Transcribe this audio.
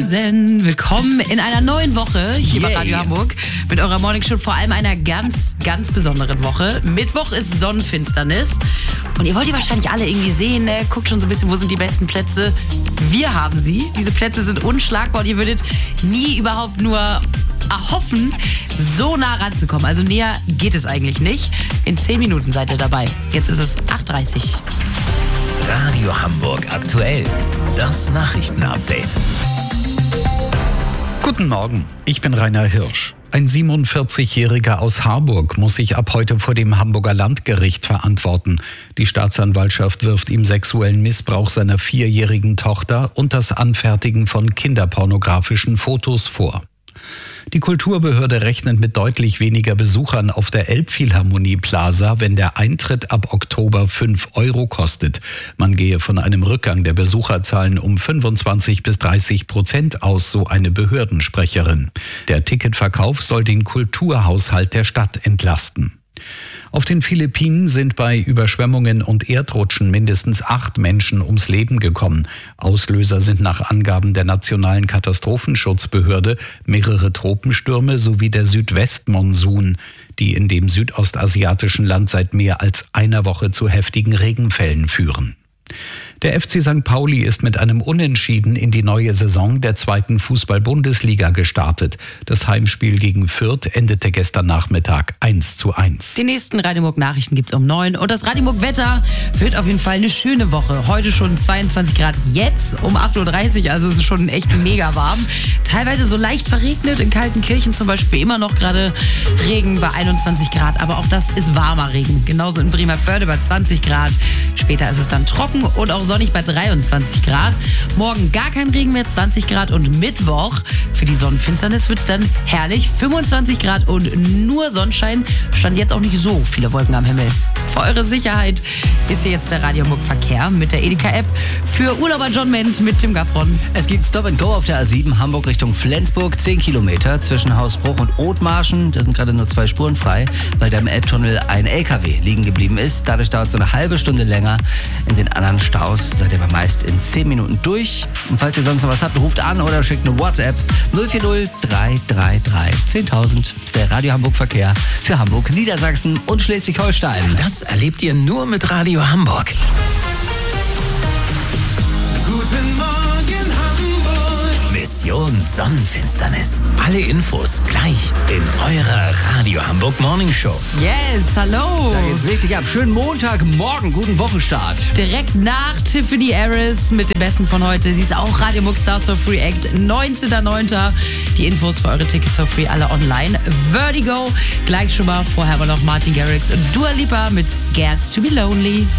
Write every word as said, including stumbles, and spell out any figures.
Hallöchen, willkommen in einer neuen Woche hier Yay. bei Radio Hamburg mit eurer Morning Show, vor allem einer ganz, ganz besonderen Woche. Mittwoch ist Sonnenfinsternis und ihr wollt die wahrscheinlich alle irgendwie sehen, ne? Guckt schon so ein bisschen, wo sind die besten Plätze. Wir haben sie. Diese Plätze sind unschlagbar und ihr würdet nie überhaupt nur erhoffen, so nah ranzukommen. Also näher geht es eigentlich nicht. In zehn Minuten seid ihr dabei. Jetzt ist es acht Uhr dreißig. Radio Hamburg aktuell. Das Nachrichtenupdate. Guten Morgen, ich bin Rainer Hirsch. Ein siebenundvierzigjähriger aus Harburg muss sich ab heute vor dem Hamburger Landgericht verantworten. Die Staatsanwaltschaft wirft ihm sexuellen Missbrauch seiner vierjährigen Tochter und das Anfertigen von kinderpornografischen Fotos vor. Die Kulturbehörde rechnet mit deutlich weniger Besuchern auf der Elbphilharmonie Plaza, wenn der Eintritt ab Oktober fünf Euro kostet. Man gehe von einem Rückgang der Besucherzahlen um fünfundzwanzig bis dreißig Prozent aus, so eine Behördensprecherin. Der Ticketverkauf soll den Kulturhaushalt der Stadt entlasten. Auf den Philippinen sind bei Überschwemmungen und Erdrutschen mindestens acht Menschen ums Leben gekommen. Auslöser sind nach Angaben der Nationalen Katastrophenschutzbehörde mehrere Tropenstürme sowie der Südwestmonsun, die in dem südostasiatischen Land seit mehr als einer Woche zu heftigen Regenfällen führen. Der F C Sankt Pauli ist mit einem Unentschieden in die neue Saison der zweiten Fußball-Bundesliga gestartet. Das Heimspiel gegen Fürth endete gestern Nachmittag eins zu eins. Die nächsten Radio Hamburg Nachrichten gibt's um neun und das Radio Hamburg Wetter wird auf jeden Fall eine schöne Woche. Heute schon zweiundzwanzig Grad, jetzt um acht Uhr dreißig, also es ist schon echt mega warm. Teilweise so leicht verregnet, in Kaltenkirchen zum Beispiel immer noch gerade Regen bei einundzwanzig Grad, aber auch das ist warmer Regen. Genauso in Bremervörde bei zwanzig Grad. Später ist es dann trocken und auch sonnig bei dreiundzwanzig Grad. Morgen gar kein Regen mehr, zwanzig Grad und Mittwoch für die Sonnenfinsternis wird es dann herrlich, fünfundzwanzig Grad und nur Sonnenschein. Stand jetzt auch nicht so viele Wolken am Himmel. Für eure Sicherheit ist hier jetzt der Radio Hamburg Verkehr mit der Edeka-App für Urlauber John Ment mit Tim Gaffron. Es gibt Stop and Go auf der A sieben Hamburg Richtung Flensburg, zehn Kilometer zwischen Hausbruch und Othmarschen. Da sind gerade nur zwei Spuren frei, weil da im Elbtunnel ein L K W liegen geblieben ist. Dadurch dauert es so eine halbe Stunde länger. In den anderen Staus seid ihr aber meist in zehn Minuten durch. Und falls ihr sonst noch was habt, ruft an oder schickt eine WhatsApp null vier null drei drei drei zehntausend. Das ist der Radio Hamburg Verkehr für Hamburg, Niedersachsen und Schleswig-Holstein. Das erlebt ihr nur mit Radio Hamburg. Guten Morgen Hamburg. Mission Sonnenfinsternis. Alle Infos gleich in eurer Radio Hamburg Morning Show. Yes, hallo. Da geht's richtig ab. Schönen Montagmorgen, guten Wochenstart. Direkt nach Tiffany Harris mit dem Besten von heute. Sie ist auch Radio Hamburg Stars for Free Act, neunzehnter neunter Die Infos für eure Tickets for free alle online. Vertigo, gleich schon mal. Vorher aber noch Martin Garrix und Dua Lipa mit Scared to be Lonely.